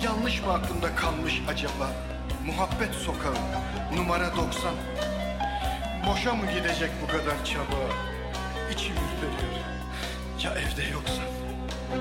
Yanlış mı aklımda kalmış acaba? Muhabbet sokağı numara 90. Boşa mı gidecek bu kadar çaba? İçim ürperiyor. Ya evde yoksa?